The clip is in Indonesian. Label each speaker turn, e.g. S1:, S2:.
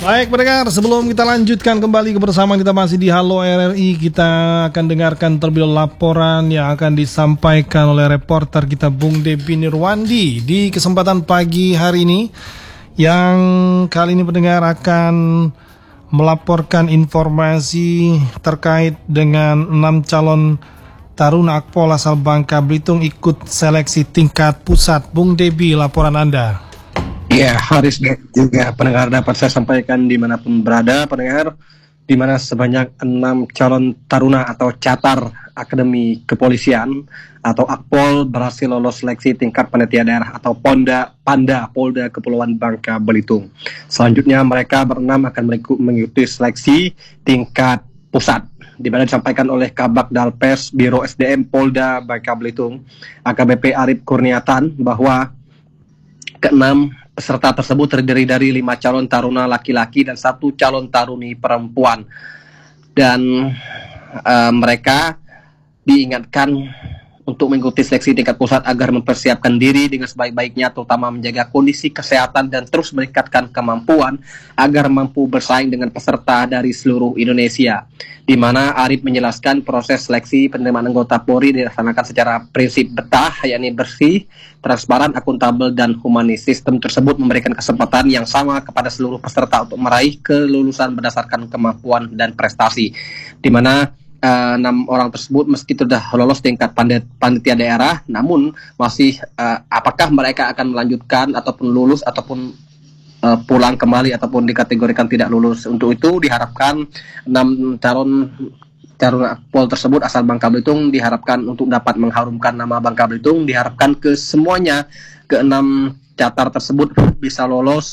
S1: Baik pendengar, sebelum kita lanjutkan kembali kebersamaan kita masih di Halo RRI, kita akan dengarkan terlebih dahulu laporan yang akan disampaikan oleh reporter kita Bung Debi Nirwandi di kesempatan pagi hari ini, yang kali ini pendengar akan melaporkan informasi terkait dengan 6 calon taruna Akpol asal Bangka Belitung ikut seleksi tingkat pusat. Bung Debi, laporan Anda.
S2: Ya, Haris juga pendengar dapat saya sampaikan dimanapun berada pendengar, di mana sebanyak 6 calon taruna atau catar Akademi Kepolisian atau Akpol berhasil lolos seleksi tingkat panitia daerah atau Panda Polda Kepulauan Bangka Belitung. Selanjutnya mereka berenam akan mengikuti seleksi tingkat pusat, di mana disampaikan oleh Kabak Dalpes Biro SDM Polda Bangka Belitung AKBP Arif Kurniatan bahwa keenam peserta tersebut terdiri dari 5 calon taruna laki-laki dan 1 calon taruni perempuan, dan mereka diingatkan untuk mengikuti seleksi tingkat pusat agar mempersiapkan diri dengan sebaik-baiknya, terutama menjaga kondisi kesehatan dan terus meningkatkan kemampuan agar mampu bersaing dengan peserta dari seluruh Indonesia. Di mana Arif menjelaskan proses seleksi penerimaan anggota Polri dilaksanakan secara prinsip betah, yakni bersih, transparan, akuntabel, dan humanis. Sistem tersebut memberikan kesempatan yang sama kepada seluruh peserta untuk meraih kelulusan berdasarkan kemampuan dan prestasi. Di mana 6 orang tersebut meski sudah lolos tingkat panitia daerah, namun masih apakah mereka akan melanjutkan ataupun lulus ataupun pulang kembali ataupun dikategorikan tidak lulus. Untuk itu diharapkan 6 calon Akpol tersebut asal Bangka Belitung diharapkan untuk dapat mengharumkan nama Bangka Belitung. Diharapkan ke semuanya, ke 6 catar tersebut bisa lolos